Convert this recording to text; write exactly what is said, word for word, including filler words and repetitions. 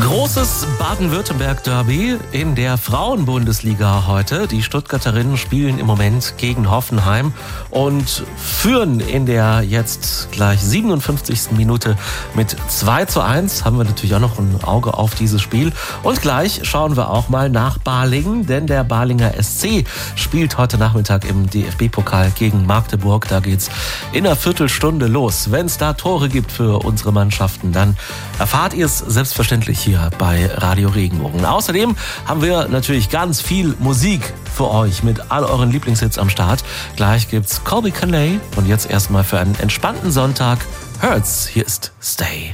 Großes Baden-Württemberg-Derby in der Frauenbundesliga heute. Die Stuttgarterinnen spielen im Moment gegen Hoffenheim und führen in der jetzt gleich siebenundfünfzigsten Minute mit zwei zu eins. Haben wir natürlich auch noch ein Auge auf dieses Spiel. Und gleich schauen wir auch mal nach Balingen, denn der Balinger S C spielt heute Nachmittag im D F B-Pokal gegen Magdeburg. Da geht's in einer Viertelstunde los. Wenn es da Tore gibt für unsere Mannschaften, dann erfahrt ihr es selbstverständlich hier bei Radio Regenbogen. Außerdem haben wir natürlich ganz viel Musik für euch mit all euren Lieblingshits am Start. Gleich gibt's Colby Canlay und jetzt erstmal für einen entspannten Sonntag Hurts. Hier ist Stay.